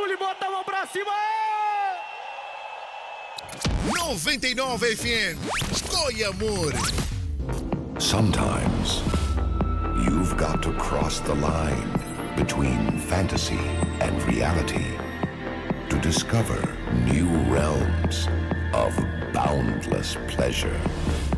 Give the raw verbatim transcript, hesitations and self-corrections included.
barulho e bota a mão pra cima! noventa e nove F M, Goiamor. Sometimes you've got to cross the line between fantasy and reality to discover new realms of boundless pleasure.